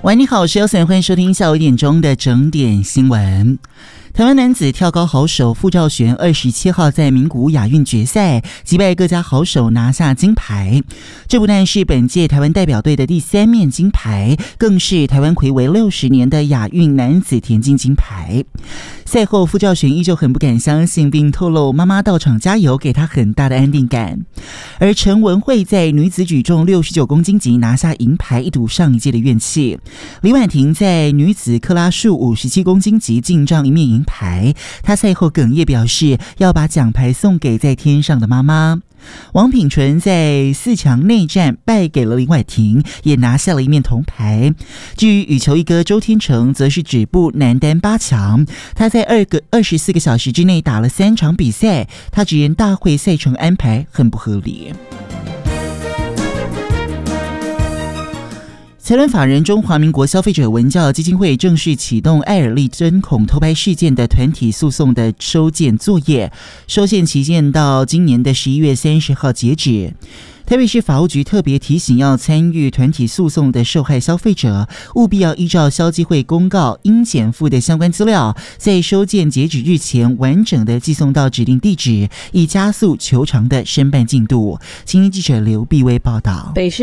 喂，你好，我是Elson，欢迎收听下午1点钟的整点新闻。台湾男子跳高好手傅兆璇27号在名古屋亚运决赛击败各家好手拿下金牌，这不但是本届台湾代表队的第3面金牌，更是台湾睽违60年的亚运男子田径金牌。赛后傅兆璇依旧很不敢相信，并透露妈妈到场加油给他很大的安定感。而陈文慧在女子举重69公斤级拿下银牌，一睹上一届的怨气。李婉婷在女子克拉数57公斤级进账一面银牌，她赛后哽咽表示要把奖牌送给在天上的妈妈。王品纯在4强内战败给了林婉婷，也拿下了一面铜牌。至于羽球一哥周天成则是止步男单8强，他在24个小时之内打了3场比赛，他直言大会赛程安排很不合理。财团法人中华民国消费者文教基金会正式启动艾尔利针孔偷拍事件的团体诉讼的收件作业，收件期限到今年的11月30号截止。台北市法务局特别提醒，要参与团体诉讼的受害消费者，务必要依照消基会公告应检附的相关资料，在收件截止日前完整的寄送到指定地址，以加速求偿的申办进度。青年记者刘碧薇报道。 北市